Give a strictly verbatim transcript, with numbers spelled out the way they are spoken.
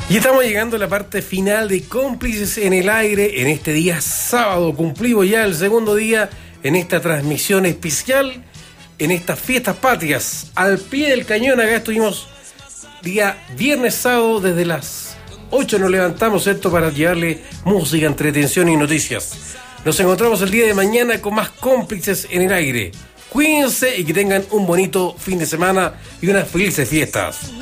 Y estamos llegando a la parte final de Cómplices en el Aire. En este día sábado cumplimos ya el segundo día en esta transmisión especial, en estas fiestas patrias. Al pie del cañón, acá estuvimos día viernes, sábado, desde las ocho nos levantamos, ¿cierto?, para llevarle música, entretención y noticias. Nos encontramos el día de mañana con más Cómplices en el Aire. Cuídense y que tengan un bonito fin de semana y unas felices fiestas.